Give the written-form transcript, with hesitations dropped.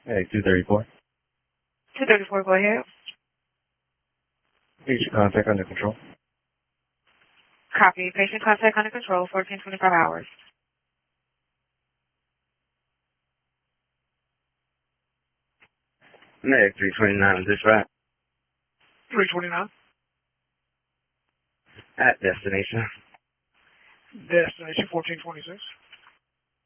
Hey, 234. 234, go ahead. Patient contact under control. Copy. Patient contact under control, 14-25 hours. Meg 329, is this right? 329. At destination. Destination 1426.